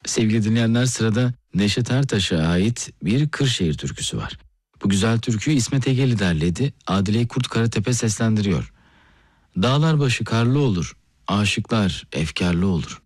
Sevgili dinleyenler, sırada Neşet Ertaş'a ait bir Kırşehir türküsü var. Bu güzel türküyü İsmet Egeli derledi, Adile Kurt Karatepe seslendiriyor. Dağlar başı karlı olur, aşıklar efkarlı olur.